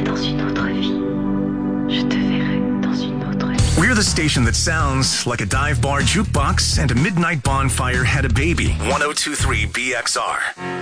verrai dans une autre vie. Je te verrai dans une autre vie. We're the station that sounds like a dive bar jukebox and a midnight bonfire had a baby. 1023 BXR.